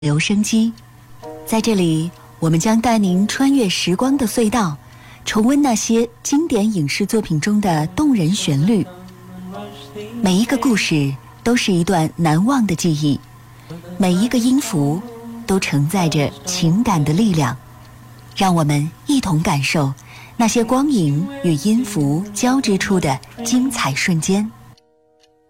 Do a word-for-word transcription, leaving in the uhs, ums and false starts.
留声机，在这里，我们将带您穿越时光的隧道，重温那些经典影视作品中的动人旋律。每一个故事都是一段难忘的记忆，每一个音符都承载着情感的力量。让我们一同感受那些光影与音符交织出的精彩瞬间。